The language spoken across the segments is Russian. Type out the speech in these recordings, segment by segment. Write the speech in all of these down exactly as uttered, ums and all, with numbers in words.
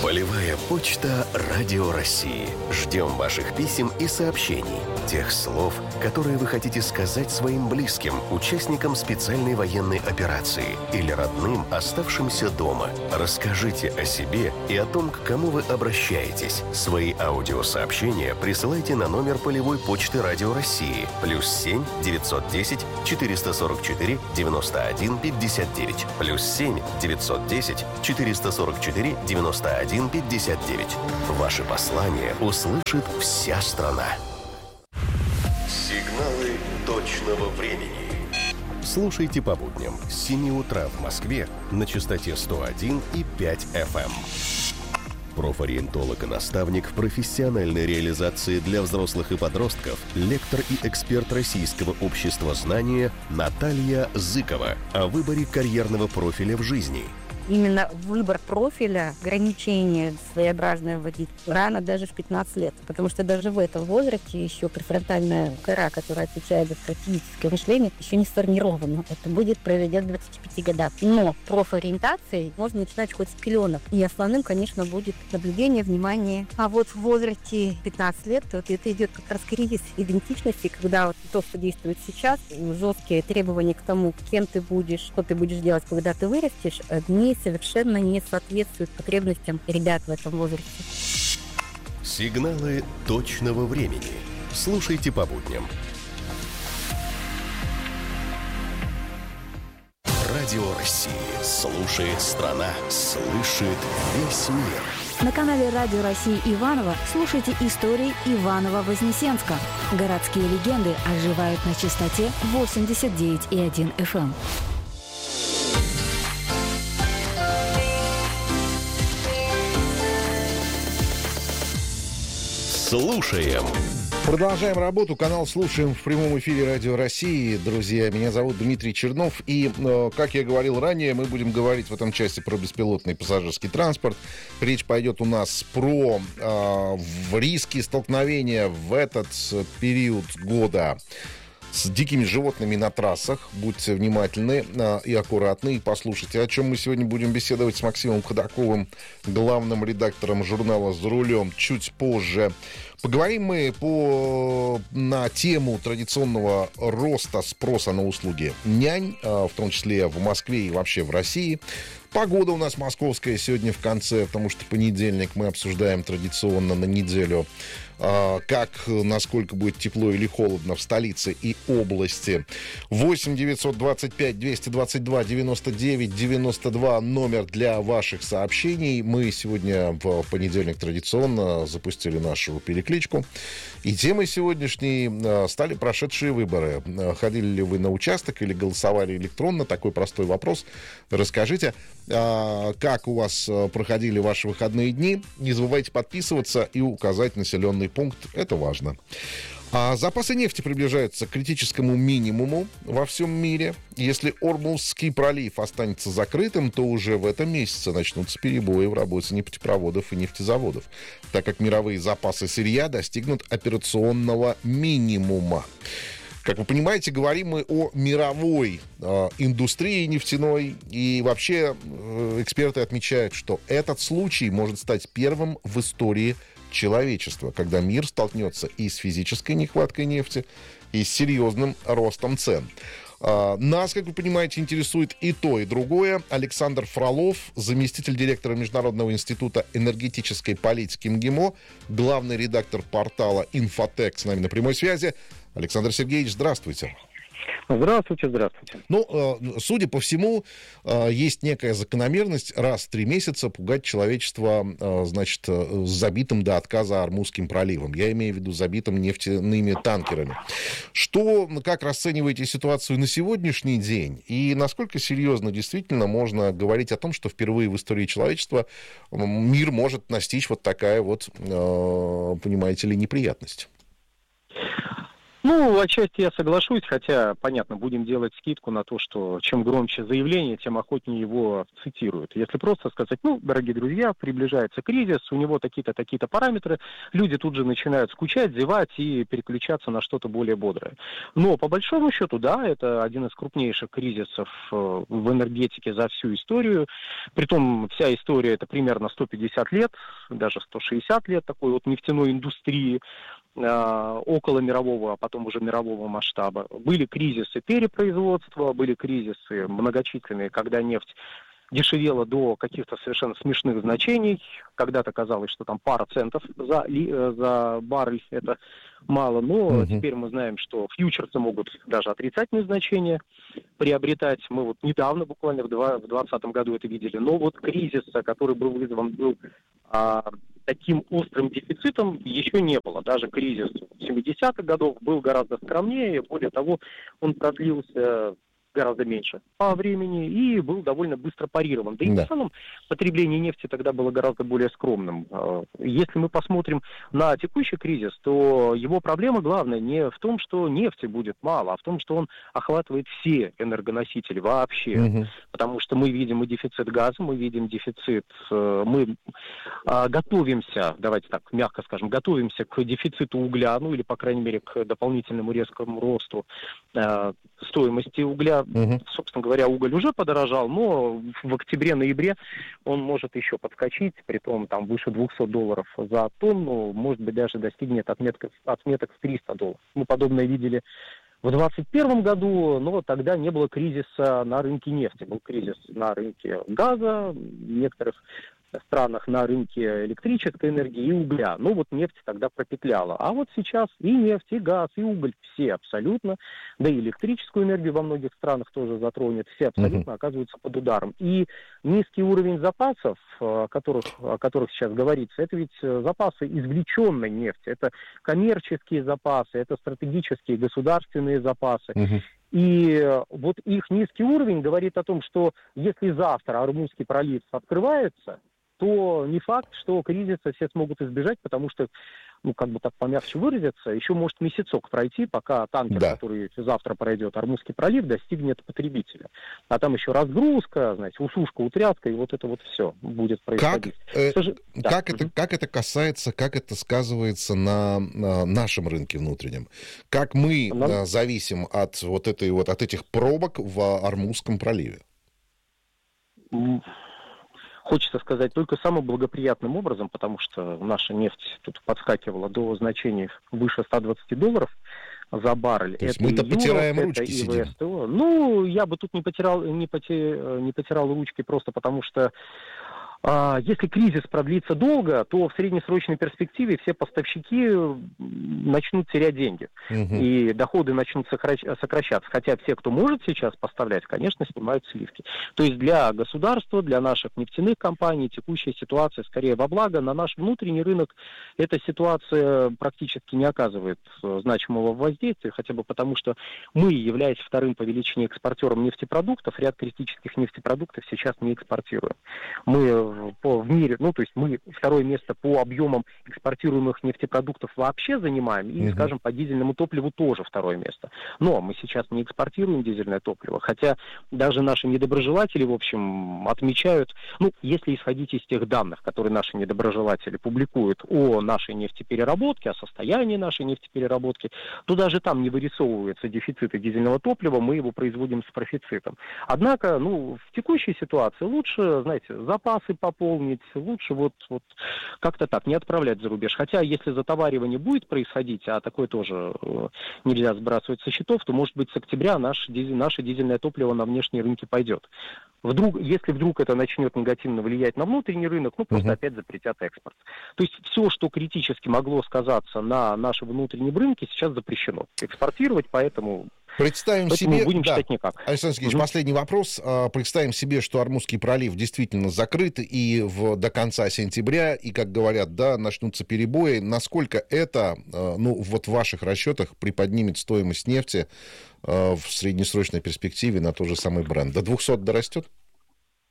Полевая почта Радио России. Ждем ваших писем и сообщений. Тех слов, которые вы хотите сказать своим близким, участникам специальной военной операции или родным, оставшимся дома. Расскажите о себе и о том, к кому вы обращаетесь. Свои аудиосообщения присылайте на номер полевой почты Радио России. Плюс семь девятьсот десять четыреста сорок четыре девяносто один пятьдесят девять. Плюс семь девятьсот десять четыреста сорок четыре девяносто один пятьдесят девять. Ваши послания услышит вся страна. Сигналы точного времени. Слушайте по будням с семи утра в Москве на частоте сто один и пять эф эм. Профориентолог и наставник в профессиональной реализации для взрослых и подростков, лектор и эксперт Российского общества знания Наталья Зыкова о выборе карьерного профиля в жизни. Именно выбор профиля, ограничение своеобразное вводить рано, даже в пятнадцать лет. Потому что даже в этом возрасте еще префронтальная кора, которая отвечает за стратегическое мышление, еще не сформирована. Это будет произойдет в двадцати пяти годах. Но профориентацией можно начинать хоть с пеленок. И основным, конечно, будет наблюдение, внимание. А вот в возрасте пятнадцати лет вот это идет как раз кризис идентичности, когда вот то, что действует сейчас, жесткие требования к тому, кем ты будешь, что ты будешь делать, когда ты вырастешь, одни совершенно не соответствует потребностям ребят в этом возрасте. Сигналы точного времени. Слушайте по будням. Радио России. Слушает страна. Слышит весь мир. На канале Радио России Иваново слушайте истории Иваново-Вознесенска. Городские легенды оживают на частоте восемьдесят девять и один эф эм. Слушаем. Продолжаем работу. Канал «Слушаем» в прямом эфире Радио России. Друзья, меня зовут Дмитрий Чернов. И, как я говорил ранее, мы будем говорить в этом части про беспилотный пассажирский транспорт. Речь пойдет у нас про э, риски столкновения в этот период года с дикими животными на трассах. Будьте внимательны а, и аккуратны. И послушайте, о чем мы сегодня будем беседовать с Максимом Ходаковым, главным редактором журнала «За рулем», чуть позже. Поговорим мы по, на тему традиционного роста спроса на услуги нянь, а, в том числе в Москве и вообще в России. Погода у нас московская сегодня в конце, потому что понедельник мы обсуждаем традиционно на неделю, как, насколько будет тепло или холодно в столице и области. восемь девятьсот двадцать пять двести двадцать два девяносто девять девяносто два номер для ваших сообщений. Мы сегодня в понедельник традиционно запустили нашу перекличку. И темой сегодняшней стали прошедшие выборы. Ходили ли вы на участок или голосовали электронно? Такой простой вопрос. Расскажите, как у вас проходили ваши выходные дни. Не забывайте подписываться и указать населенный пункт. Это важно. А запасы нефти приближаются к критическому минимуму во всем мире. Если Ормузский пролив останется закрытым, то уже в этом месяце начнутся перебои в работе нефтепроводов и нефтезаводов, так как мировые запасы сырья достигнут операционного минимума. Как вы понимаете, говорим мы о мировой э, индустрии нефтяной. И вообще э, эксперты отмечают, что этот случай может стать первым в истории человечества, когда мир столкнется и с физической нехваткой нефти, и с серьезным ростом цен. Э, нас, как вы понимаете, интересует и то, и другое. Александр Фролов, заместитель директора Международного института энергетической политики МГИМО, главный редактор портала «Инфотек» с нами на прямой связи. Александр Сергеевич, здравствуйте. Здравствуйте, здравствуйте. Ну, судя по всему, есть некая закономерность раз в три месяца пугать человечество, значит, с забитым до отказа Ормузским проливом. Я имею в виду забитым нефтяными танкерами. Что, как расцениваете ситуацию на сегодняшний день? И насколько серьезно действительно можно говорить о том, что впервые в истории человечества мир может настичь вот такая вот, понимаете ли, неприятность? Ну, отчасти я соглашусь, хотя, понятно, будем делать скидку на то, что чем громче заявление, тем охотнее его цитируют. Если просто сказать, ну, дорогие друзья, приближается кризис, у него такие-то, такие-то параметры, люди тут же начинают скучать, зевать и переключаться на что-то более бодрое. Но, по большому счету, да, это один из крупнейших кризисов в энергетике за всю историю. Притом, вся история это примерно сто пятьдесят лет, даже сто шестьдесят лет такой вот нефтяной индустрии, около мирового, а потом уже мирового масштаба. Были кризисы перепроизводства, были кризисы многочисленные, когда нефть дешевела до каких-то совершенно смешных значений. Когда-то казалось, что там пара центов за, за баррель это мало, но uh-huh. теперь мы знаем, что фьючерсы могут даже отрицательные значения приобретать. Мы вот недавно, буквально в двадцатом году это видели. Но вот кризис, который был вызван, был а, таким острым дефицитом, еще не было. Даже кризис семидесятых годов был гораздо скромнее. Более того, он продлился гораздо меньше по времени и был довольно быстро парирован. Да и да. в целом потребление нефти тогда было гораздо более скромным. Если мы посмотрим на текущий кризис, то его проблема главная не в том, что нефти будет мало, а в том, что он охватывает все энергоносители вообще. Угу. Потому что мы видим и дефицит газа, мы видим дефицит, мы готовимся, давайте так мягко скажем, готовимся к дефициту угля, ну или, по крайней мере, к дополнительному резкому росту стоимости угля. Угу. Собственно говоря, уголь уже подорожал, но в октябре-ноябре он может еще подскочить, притом там выше двухсот долларов за тонну, может быть, даже достигнет отметок, отметок в триста долларов. Мы подобное видели в двадцать первом году, но тогда не было кризиса на рынке нефти, был кризис на рынке газа, в некоторых странах на рынке электрической энергии и угля. Ну вот нефть тогда пропетляла. А вот сейчас и нефть, и газ, и уголь, все абсолютно, да и электрическую энергию во многих странах тоже затронет, все абсолютно uh-huh. оказываются под ударом. И низкий уровень запасов, о которых, о которых сейчас говорится, это ведь запасы извлеченной нефти, это коммерческие запасы, это стратегические государственные запасы. Uh-huh. И вот их низкий уровень говорит о том, что если завтра Ормузский пролив открывается, то не факт, что кризиса все смогут избежать, потому что, ну, как бы так помягче выразиться, еще может месяцок пройти, пока танкер, да. который завтра пройдет Ормузский пролив, достигнет потребителя. А там еще разгрузка, знаете, усушка, утряска, и вот это вот все будет происходить. Как, э, же... да. как, это, как это касается, как это сказывается на, на нашем рынке внутреннем? Как мы Но... зависим от вот этой вот, от этих пробок в Ормузском проливе? Хочется сказать, только самым благоприятным образом, потому что наша нефть тут подскакивала до значений выше ста двадцати долларов за баррель. То есть мы-то потираем ручки сидим. Ну, я бы тут не потирал, не потирал, не потирал ручки просто потому, что если кризис продлится долго, то в среднесрочной перспективе все поставщики начнут терять деньги. Угу. И доходы начнут сокращаться. Хотя все, кто может сейчас поставлять, конечно, снимают сливки. То есть для государства, для наших нефтяных компаний текущая ситуация скорее во благо. На наш внутренний рынок эта ситуация практически не оказывает значимого воздействия, хотя бы потому, что мы, являясь вторым по величине экспортером нефтепродуктов, ряд критических нефтепродуктов сейчас не экспортируем. Мы По, в мире, ну, то есть мы второе место по объемам экспортируемых нефтепродуктов вообще занимаем, и, uh-huh. скажем, по дизельному топливу тоже второе место. Но мы сейчас не экспортируем дизельное топливо, хотя даже наши недоброжелатели, в общем, отмечают, ну, если исходить из тех данных, которые наши недоброжелатели публикуют о нашей нефтепереработке, о состоянии нашей нефтепереработки, то даже там не вырисовывается дефицита дизельного топлива, мы его производим с профицитом. Однако, ну, в текущей ситуации лучше, знаете, запасы пополнить, лучше вот, вот как-то так, не отправлять за рубеж. Хотя, если затоваривание будет происходить, а такое тоже э, нельзя сбрасывать со счетов, то, может быть, с октября наш, дизель, наше дизельное топливо на внешние рынки пойдет. Вдруг, если вдруг это начнет негативно влиять на внутренний рынок, ну, просто uh-huh. опять запретят экспорт. То есть все, что критически могло сказаться на нашем внутреннем рынке, сейчас запрещено экспортировать, поэтому... Представим себе, будем да, считать никак. Александр Сергеевич, угу. последний вопрос. Представим себе, что Ормузский пролив действительно закрыт и в, до конца сентября, и, как говорят, да, начнутся перебои. Насколько это, ну, вот в ваших расчетах приподнимет стоимость нефти в среднесрочной перспективе на тот же самый бренд? До двухсот дорастет?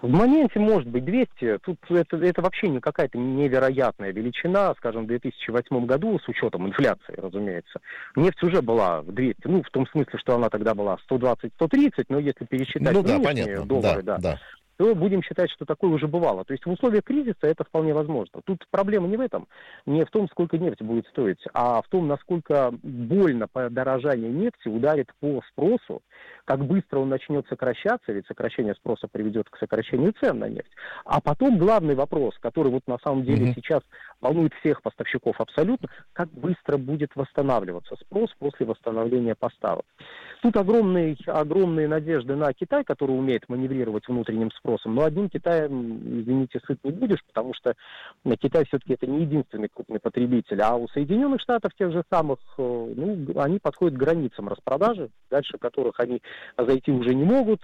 В моменте может быть двести. Тут это, это вообще не какая-то невероятная величина. Скажем, в две тысячи восьмом году, с учетом инфляции, разумеется, нефть уже была в двести. Ну, в том смысле, что она тогда была сто двадцать - сто тридцать, но если пересчитать ну, да, нынешние понятно. доллары, да, да, да. то будем считать, что такое уже бывало. То есть в условиях кризиса это вполне возможно. Тут проблема не в этом, не в том, сколько нефть будет стоить, а в том, насколько больно подорожание нефти ударит по спросу, как быстро он начнет сокращаться, ведь сокращение спроса приведет к сокращению цен на нефть. А потом главный вопрос, который вот на самом деле mm-hmm. сейчас волнует всех поставщиков абсолютно, как быстро будет восстанавливаться спрос после восстановления поставок. Тут огромные, огромные надежды на Китай, который умеет маневрировать внутренним спросом, но одним Китаем, извините, сыт не будешь, потому что Китай все-таки это не единственный крупный потребитель, а у Соединенных Штатов тех же самых, ну, они подходят к границам распродажи, дальше которых они зайти уже не могут.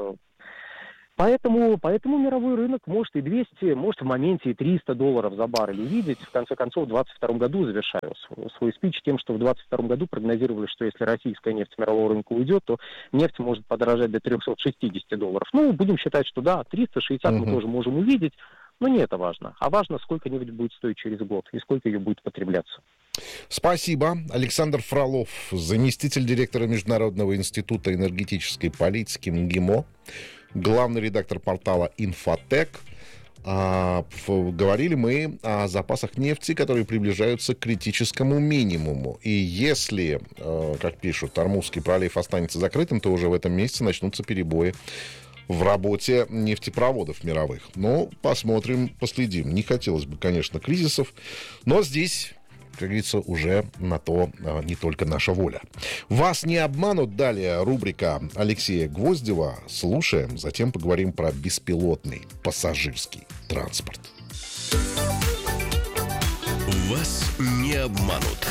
Поэтому, поэтому мировой рынок может и двести, может в моменте и триста долларов за баррель увидеть. В конце концов, в двадцать втором году завершаю свой, свой спич тем, что в двадцать втором году прогнозировали, что если российская нефть с мирового рынка уйдет, то нефть может подорожать до триста шестьдесят долларов. Ну, будем считать, что да, триста шестьдесят угу. мы тоже можем увидеть, но не это важно. А важно, сколько нефть будет стоить через год и сколько ее будет потребляться. Спасибо. Александр Фролов, заместитель директора Международного института энергетической политики МГИМО, главный редактор портала «Инфотек». А, говорили мы о запасах нефти, которые приближаются к критическому минимуму. И если, как пишут, Ормузский пролив останется закрытым, то уже в этом месяце начнутся перебои в работе нефтепроводов мировых. Но посмотрим, последим. Не хотелось бы, конечно, кризисов, но здесь, как говорится, уже на то а, не только наша воля. Вас не обманут. Далее рубрика Алексея Гвоздева. Слушаем, затем поговорим про беспилотный пассажирский транспорт. Вас не обманут.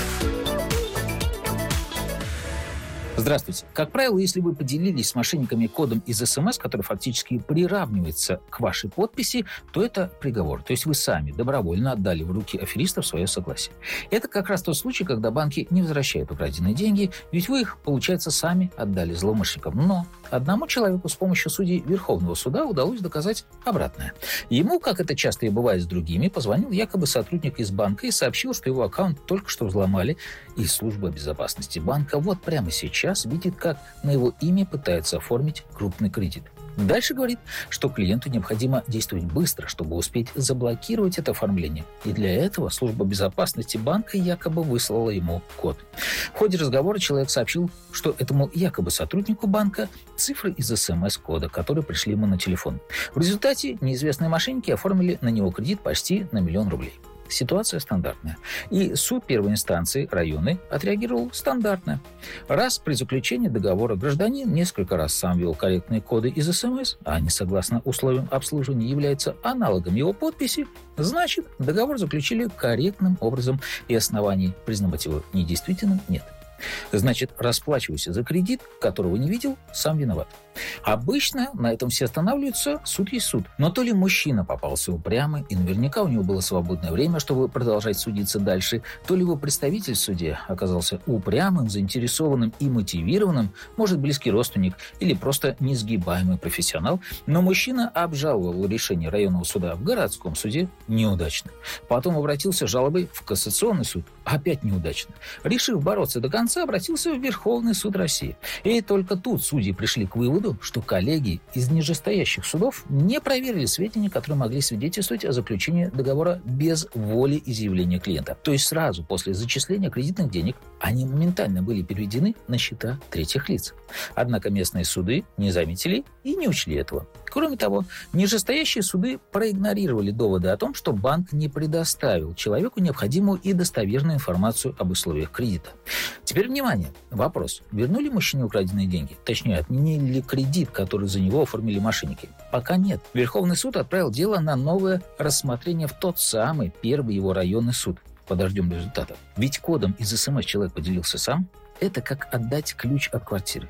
Здравствуйте. Как правило, если вы поделились с мошенниками кодом из СМС, который фактически приравнивается к вашей подписи, то это приговор. То есть вы сами добровольно отдали в руки аферистов свое согласие. Это как раз тот случай, когда банки не возвращают украденные деньги, ведь вы их, получается, сами отдали злоумышленникам. Но одному человеку с помощью судей Верховного суда удалось доказать обратное. Ему, как это часто и бывает с другими, позвонил якобы сотрудник из банка и сообщил, что его аккаунт только что взломали, и служба безопасности банка вот прямо сейчас видит, как на его имя пытаются оформить крупный кредит. Дальше говорит, что клиенту необходимо действовать быстро, чтобы успеть заблокировать это оформление. И для этого служба безопасности банка якобы выслала ему код. В ходе разговора человек сообщил, что этому якобы сотруднику банка цифры из СМС-кода, которые пришли ему на телефон. В результате неизвестные мошенники оформили на него кредит почти на миллион рублей. Ситуация стандартная. И суд первой инстанции районный отреагировал стандартно. Раз при заключении договора гражданин несколько раз сам ввел корректные коды из СМС, а они, согласно условиям обслуживания, являются аналогом его подписи, значит, договор заключили корректным образом, и оснований признавать его недействительным нет. Значит, расплачивайся за кредит, которого не видел, сам виноват. Обычно на этом все останавливаются, суд есть суд. Но то ли мужчина попался упрямый, и наверняка у него было свободное время, чтобы продолжать судиться дальше, то ли его представитель в суде оказался упрямым, заинтересованным и мотивированным, может, близкий родственник или просто несгибаемый профессионал, но мужчина обжаловал решение районного суда в городском суде неудачно. Потом обратился с жалобой в кассационный суд, опять неудачно. Решив бороться до конца, обратился в Верховный суд России. И только тут судьи пришли к выводу, что коллеги из нижестоящих судов не проверили сведения, которые могли свидетельствовать о заключении договора без воли изъявления клиента. То есть сразу после зачисления кредитных денег они моментально были переведены на счета третьих лиц. Однако местные суды не заметили и не учли этого. Кроме того, нижестоящие суды проигнорировали доводы о том, что банк не предоставил человеку необходимую и достоверную информацию об условиях кредита. Теперь внимание. Вопрос. Вернули мужчине украденные деньги? Точнее, отменили ли кредит, который за него оформили мошенники? Пока нет. Верховный суд отправил дело на новое рассмотрение в тот самый первый его районный суд. Подождем результатов. Ведь кодом из СМС человек поделился сам. Это как отдать ключ от квартиры.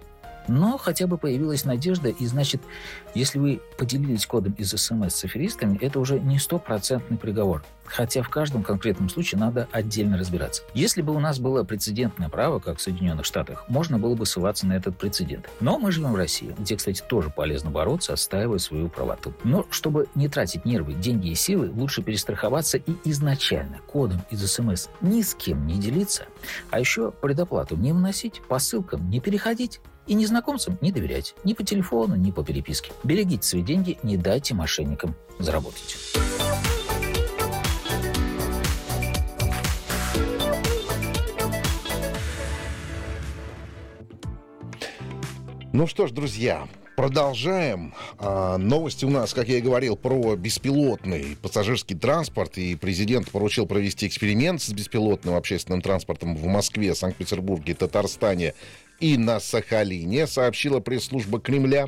Но хотя бы появилась надежда, и значит, если вы поделились кодом из СМС с аферистами, это уже не стопроцентный приговор. Хотя в каждом конкретном случае надо отдельно разбираться. Если бы у нас было прецедентное право, как в Соединенных Штатах, можно было бы ссылаться на этот прецедент. Но мы живем в России, где, кстати, тоже полезно бороться, отстаивая свою правоту. Но чтобы не тратить нервы, деньги и силы, лучше перестраховаться и изначально кодом из СМС ни с кем не делиться, а еще предоплату не вносить, по ссылкам не переходить и незнакомцам не доверять. Ни по телефону, ни по переписке. Берегите свои деньги, не дайте мошенникам заработать. Ну что ж, друзья, продолжаем. А, новости у нас, как я и говорил, про беспилотный пассажирский транспорт. И президент поручил провести эксперимент с беспилотным общественным транспортом в Москве, Санкт-Петербурге, Татарстане и на Сахалине, сообщила пресс-служба Кремля.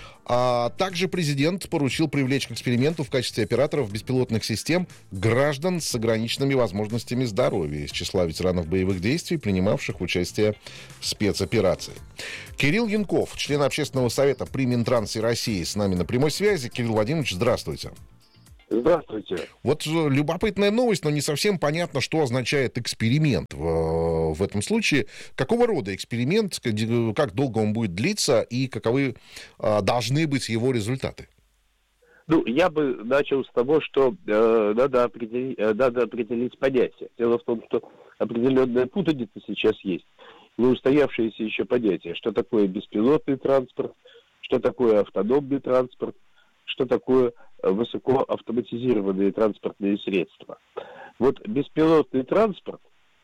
А также президент поручил привлечь к эксперименту в качестве операторов беспилотных систем граждан с ограниченными возможностями здоровья из числа ветеранов боевых действий, принимавших участие в спецоперации. Кирилл Янков, член Общественного совета при Минтрансе России, с нами на прямой связи. Кирилл Владимирович, здравствуйте. Здравствуйте. Вот любопытная новость, но не совсем понятно, что означает эксперимент в, в этом случае. Какого рода эксперимент, как долго он будет длиться и каковы а, должны быть его результаты? Ну, я бы начал с того, что э, надо, определить, э, надо определить понятие. Дело в том, что определенная путаница сейчас есть, не устоявшееся еще понятие, что такое беспилотный транспорт, что такое автономный транспорт, что такое высокоавтоматизированные транспортные средства. Вот беспилотный транспорт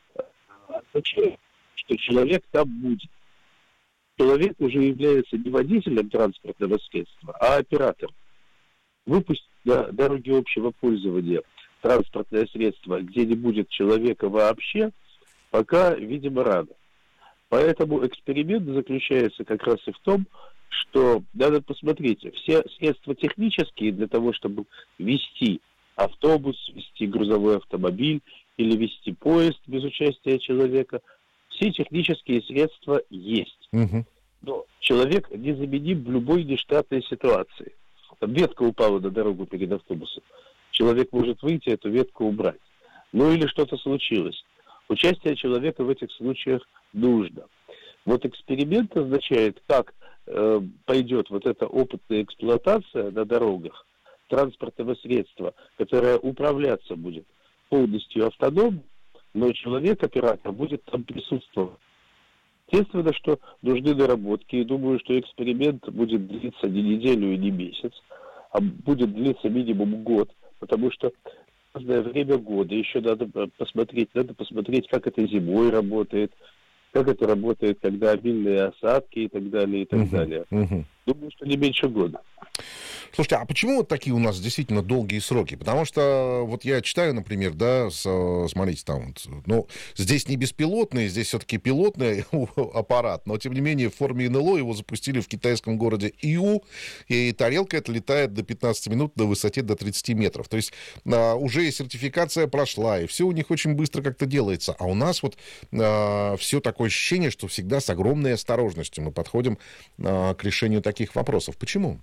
означает, что человек там будет. Человек уже является не водителем транспортного средства, а оператором. Выпустить на дороге общего пользования транспортное средство, где не будет человека вообще, пока, видимо, рано. Поэтому эксперимент заключается как раз и в том, что надо посмотреть, все средства технические для того, чтобы вести автобус, вести грузовой автомобиль или вести поезд без участия человека, все технические средства есть. Угу. Но человек незаменим в любой нештатной ситуации. Там ветка упала на дорогу перед автобусом. Человек может выйти, эту ветку убрать. Ну или что-то случилось. Участие человека в этих случаях нужно. Вот эксперимент означает, как э, пойдет вот эта опытная эксплуатация на дорогах транспортного средства, которое управляться будет полностью автономно, но человек-оператор будет там присутствовать. Естественно, что нужны доработки, и думаю, что эксперимент будет длиться не неделю и не месяц, а будет длиться минимум год, потому что в разное время года еще надо посмотреть, надо посмотреть, как это зимой работает, как это работает, когда обильные осадки и так далее, и так uh-huh, далее. Uh-huh. Думаю, что не меньше года. Слушайте, а почему вот такие у нас действительно долгие сроки? Потому что вот я читаю, например, да, с, смотрите, там вот, ну, здесь не беспилотный, здесь все-таки пилотный аппарат, но, тем не менее, в форме эн эл о его запустили в китайском городе Иу, и тарелка эта летает до пятнадцати минут на высоте до тридцати метров. То есть а, уже и сертификация прошла, и все у них очень быстро как-то делается. А у нас вот а, все такое ощущение, что всегда с огромной осторожностью мы подходим а, к решению таких вопросов. Почему?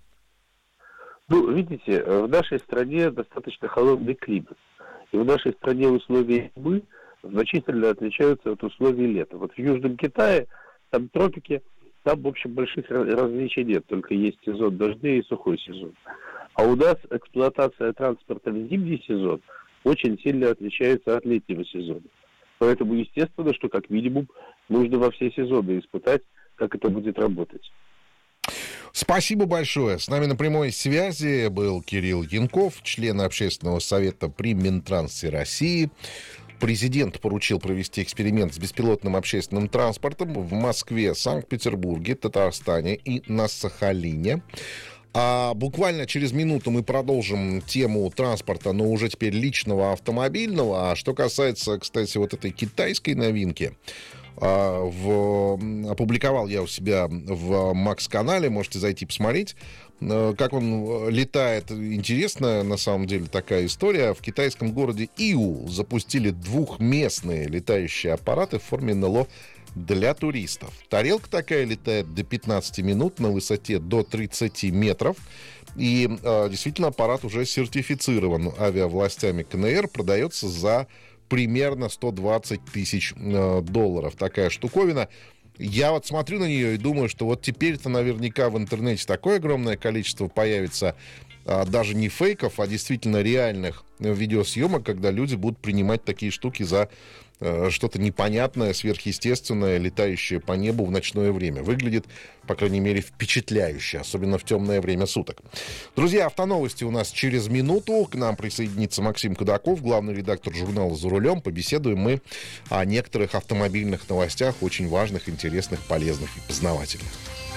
Ну, видите, в нашей стране достаточно холодный климат. И в нашей стране условия зимы значительно отличаются от условий лета. Вот в Южном Китае, там тропики, там, в общем, больших различий нет. Только есть сезон дождей и сухой сезон. А у нас эксплуатация транспорта в зимний сезон очень сильно отличается от летнего сезона. Поэтому, естественно, что как минимум нужно во все сезоны испытать, как это будет работать. Спасибо большое. С нами на прямой связи был Кирилл Янков, член Общественного совета при Минтрансе России. Президент поручил провести эксперимент с беспилотным общественным транспортом в Москве, Санкт-Петербурге, Татарстане и на Сахалине. А буквально через минуту мы продолжим тему транспорта, но уже теперь личного автомобильного. А что касается, кстати, вот этой китайской новинки, В, опубликовал я у себя в Макс-канале, можете зайти посмотреть, как он летает. Интересная, на самом деле, такая история. В китайском городе Иу запустили двухместные летающие аппараты в форме эн эл о для туристов. Тарелка такая летает до пятнадцати минут на высоте до тридцати метров. И э, действительно аппарат уже сертифицирован авиавластями КНР, продается за примерно сто двадцать тысяч э, долларов. Такая штуковина. Я вот смотрю на нее и думаю, что вот теперь-то наверняка в интернете такое огромное количество появится а, даже не фейков, а действительно реальных видеосъемок, когда люди будут принимать такие штуки за а, что-то непонятное, сверхъестественное, летающее по небу в ночное время. Выглядит, по крайней мере, впечатляюще, особенно в темное время суток. Друзья, автоновости у нас через минуту. К нам присоединится Максим Кадаков, главный редактор журнала «За рулем». Побеседуем мы о некоторых автомобильных новостях, очень важных, интересных, полезных и познавательных.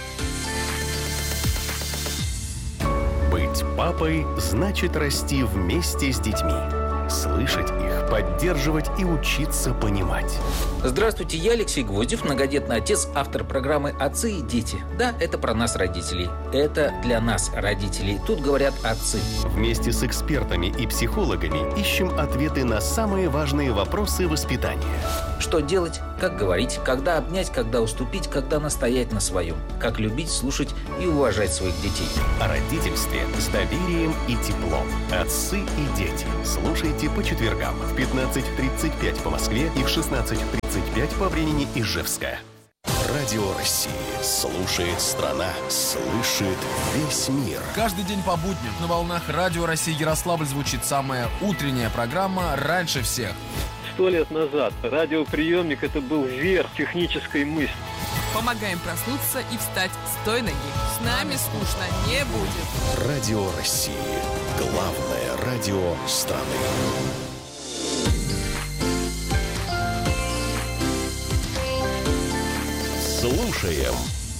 Быть папой значит расти вместе с детьми. Слышать их, поддерживать и учиться понимать. Здравствуйте, я Алексей Гвоздев, многодетный отец, автор программы «Отцы и дети». Да, это про нас, родителей. Это для нас, родителей. Тут говорят отцы. Вместе с экспертами и психологами ищем ответы на самые важные вопросы воспитания. Что делать, как говорить, когда обнять, когда уступить, когда настоять на своем. Как любить, слушать и уважать своих детей. О родительстве с доверием и теплом. Отцы и дети. Слушайте по четвергам в пятнадцать тридцать пять по Москве и в шестнадцать тридцать пять по времени Ижевска. Радио России. Слушает страна. Слышит весь мир. Каждый день по будням на волнах Радио России Ярославль звучит самая утренняя программа «Раньше всех». Сто лет назад радиоприемник — это был верх технической мысли. Помогаем проснуться и встать с той ноги. С нами скучно не будет. Радио России. Главное радио страны. Слушаем.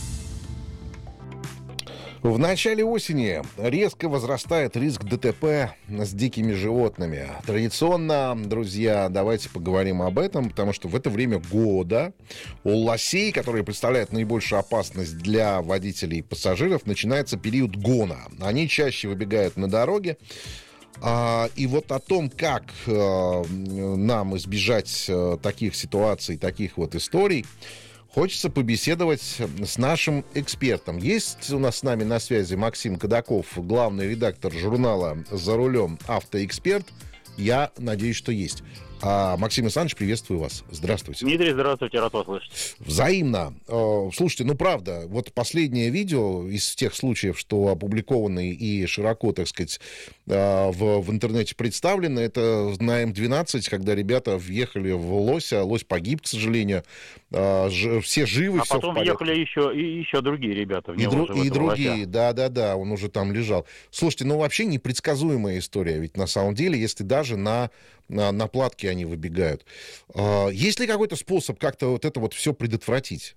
В начале осени резко возрастает риск ДТП с дикими животными. Традиционно, друзья, давайте поговорим об этом, потому что в это время года у лосей, которые представляют наибольшую опасность для водителей и пассажиров, начинается период гона. Они чаще выбегают на дороге. И вот о том, как нам избежать таких ситуаций, таких вот историй, хочется побеседовать с нашим экспертом. Есть у нас с нами на связи Максим Кадаков, главный редактор журнала «За рулем», автоэксперт. Я надеюсь, что есть. А, Максим Александрович, приветствую вас. Здравствуйте. Дмитрий, здравствуйте, рад вас слышать. Взаимно. Слушайте, ну правда, вот последнее видео из тех случаев, что опубликованы и широко, так сказать, в, в интернете представлены, это на эм двенадцать, когда ребята въехали в лося, лось погиб, к сожалению. Все живы, а все в порядке. А потом въехали еще, и еще другие ребята. В и дру, и другие, да-да-да, он уже там лежал. Слушайте, ну вообще непредсказуемая история, ведь на самом деле, если даже на, на, на платке они выбегают. Есть ли какой-то способ как-то вот это вот все предотвратить?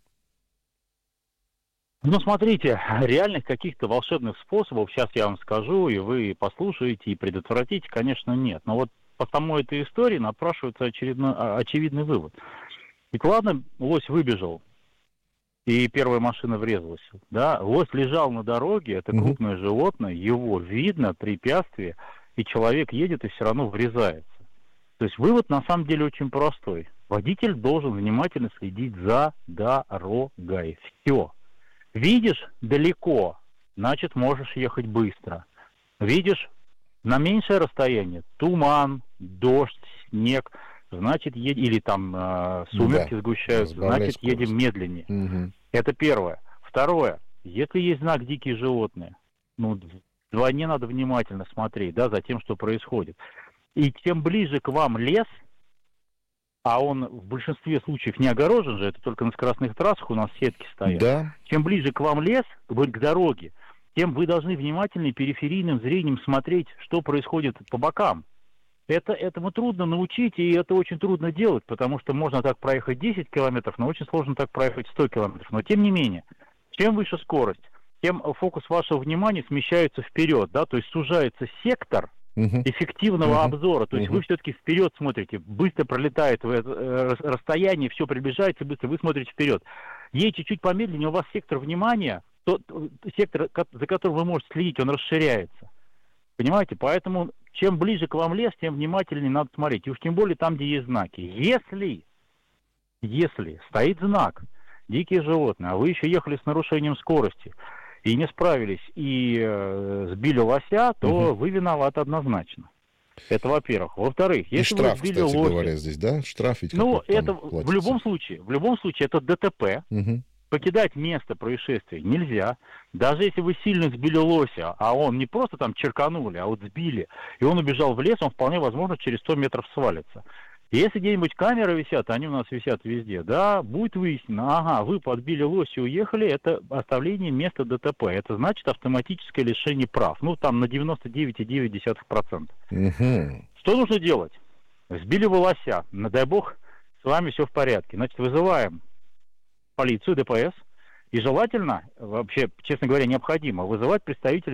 Ну, смотрите, реальных каких-то волшебных способов, сейчас я вам скажу, и вы послушаете, и предотвратите, конечно, нет. Но вот по самой этой истории напрашивается очередной, очевидный вывод. Ведь ладно, лось выбежал, и первая машина врезалась. Да? Лось лежал на дороге, это крупное угу. животное, его видно, препятствие, и человек едет и все равно врезается. То есть вывод на самом деле очень простой. Водитель должен внимательно следить за дорогой. Все. Видишь далеко, значит можешь ехать быстро. Видишь на меньшее расстояние, туман, дождь, снег, значит, ед... или там э, сумерки да, сгущаются, значит, скорость. Едем медленнее. Угу. Это первое. Второе. Если есть знак «дикие животные», ну, вдвойне надо внимательно смотреть, да, за тем, что происходит. И чем ближе к вам лес, а он в большинстве случаев не огорожен же, это только на скоростных трассах у нас сетки стоят. Да. Чем ближе к вам лес, к дороге, тем вы должны внимательно периферийным зрением смотреть, что происходит по бокам. Это, этому трудно научить, и это очень трудно делать, потому что можно так проехать десять километров, но очень сложно так проехать сто километров. Но тем не менее, чем выше скорость, тем фокус вашего внимания смещается вперед, да, то есть сужается сектор uh-huh. эффективного uh-huh. обзора. То есть uh-huh. вы все-таки вперед смотрите, быстро пролетает расстояние, все приближается быстро, вы смотрите вперед. Едете чуть помедленнее, у вас сектор внимания, тот сектор, за которым вы можете следить, он расширяется. Понимаете? Поэтому чем ближе к вам лес, тем внимательнее надо смотреть. И уж тем более там, где есть знаки. Если Если стоит знак «дикие животные», а вы еще ехали с нарушением скорости и не справились, и э, сбили лося, то угу. вы виноваты однозначно. Это во-первых. Во-вторых, если и штраф, вы сбили кстати лося... говоря, здесь, да? Штраф ведь Ну, это платится. в любом случае, в любом случае, это ДТП. Угу. Покидать место происшествия нельзя. Даже если вы сильно сбили лося, а он не просто там черканули, а вот сбили, и он убежал в лес, он вполне возможно через сто метров свалится. Если где-нибудь камеры висят, они у нас висят везде, да, будет выяснено, ага, вы подбили лося и уехали, это оставление места ДТП. Это значит автоматическое лишение прав. Ну, там на девяносто девять целых девять десятых процента. Угу. Что нужно делать? Сбили вы лося, ну, дай бог, с вами все в порядке. Значит, вызываем полицию, ДПС, и желательно, вообще, честно говоря, необходимо вызывать представителей